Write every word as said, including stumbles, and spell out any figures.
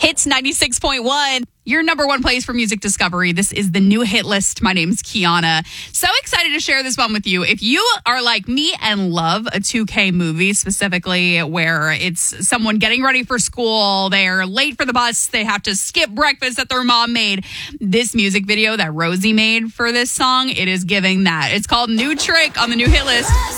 Hits ninety-six point one. Your number one place for music discovery. This is the new hit list. My name's Kiana. So excited to share this one with you. If you are like me and love a two K movie, specifically where it's someone getting ready for school, they're late for the bus, they have to skip breakfast that their mom made. This music video that Rosie made for this song, it is giving that. It's called New Trick on the new hit list.